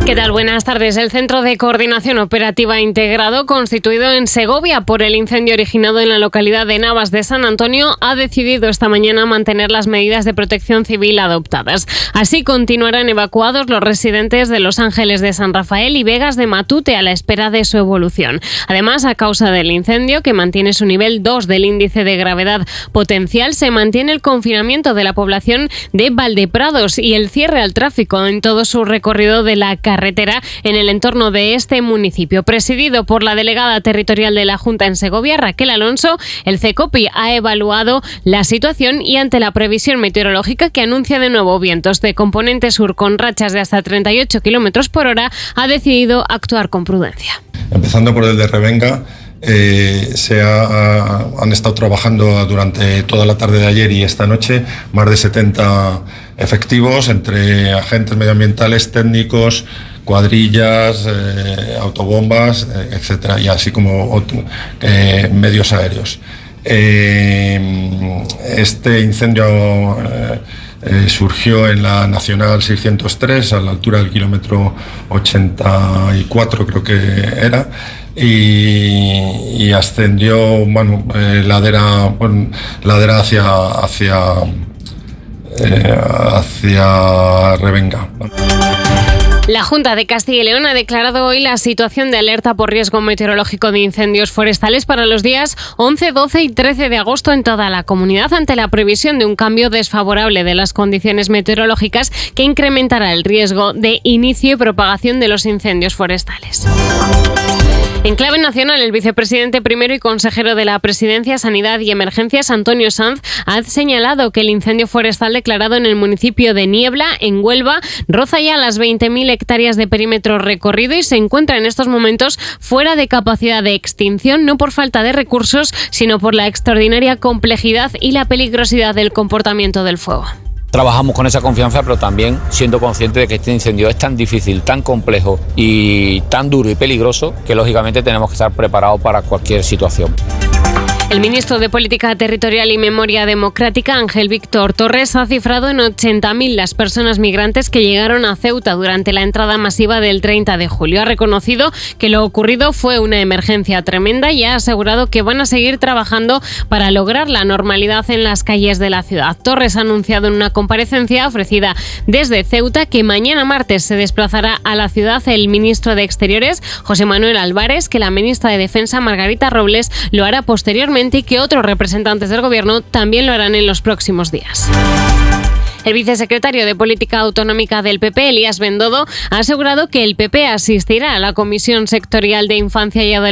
¿Qué tal? Buenas tardes. El Centro de Coordinación Operativa Integrado, constituido en Segovia por el incendio originado en la localidad de Navas de San Antonio, ha decidido esta mañana mantener las medidas de protección civil adoptadas. Así continuarán evacuados los residentes de Los Ángeles de San Rafael y Vegas de Matute a la espera de su evolución. Además, a causa del incendio, que mantiene su nivel 2 del índice de gravedad potencial, se mantiene el confinamiento de la población de Valdeprados y el cierre al tráfico en todo su recorrido de la carretera en el entorno de este municipio. Presidido por la delegada territorial de la Junta en Segovia, Raquel Alonso, el CECOPI ha evaluado la situación y ante la previsión meteorológica que anuncia de nuevo vientos de componente sur con rachas de hasta 38 km por hora, ha decidido actuar con prudencia. Empezando por el de Revenga, han estado trabajando durante toda la tarde de ayer y esta noche más de 70 efectivos entre agentes medioambientales, técnicos, cuadrillas, autobombas, etcétera, y así como medios aéreos. Este incendio surgió en la Nacional 603 a la altura del kilómetro 84, creo que era, y ascendió ladera hacia Revenga. La Junta de Castilla y León ha declarado hoy la situación de alerta por riesgo meteorológico de incendios forestales para los días 11, 12 y 13 de agosto en toda la comunidad, ante la previsión de un cambio desfavorable de las condiciones meteorológicas que incrementará el riesgo de inicio y propagación de los incendios forestales. En clave nacional, el vicepresidente primero y consejero de la Presidencia, Sanidad y Emergencias, Antonio Sanz, ha señalado que el incendio forestal declarado en el municipio de Niebla, en Huelva, roza ya las 20.000 hectáreas de perímetro recorrido y se encuentra en estos momentos fuera de capacidad de extinción, no por falta de recursos, sino por la extraordinaria complejidad y la peligrosidad del comportamiento del fuego. Trabajamos con esa confianza, pero también siendo conscientes de que este incendio es tan difícil, tan complejo y tan duro y peligroso que lógicamente tenemos que estar preparados para cualquier situación. El ministro de Política Territorial y Memoria Democrática, Ángel Víctor Torres, ha cifrado en 80.000 las personas migrantes que llegaron a Ceuta durante la entrada masiva del 30 de julio. Ha reconocido que lo ocurrido fue una emergencia tremenda y ha asegurado que van a seguir trabajando para lograr la normalidad en las calles de la ciudad. Torres ha anunciado en una comparecencia ofrecida desde Ceuta que mañana martes se desplazará a la ciudad el ministro de Exteriores, José Manuel Álvarez, que la ministra de Defensa, Margarita Robles, lo hará posteriormente y que otros representantes del Gobierno también lo harán en los próximos días. El vicesecretario de Política Autonómica del PP, Elías Bendodo, ha asegurado que el PP asistirá a la Comisión Sectorial de Infancia y Adolescencia